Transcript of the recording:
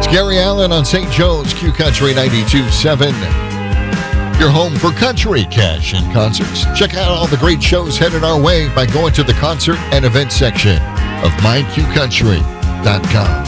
Gary Allen on St. Joe's, Q Country 92.7. Your home for country, cash, and concerts. Check out all the great shows headed our way by going to the concert and event section of myqcountry.com.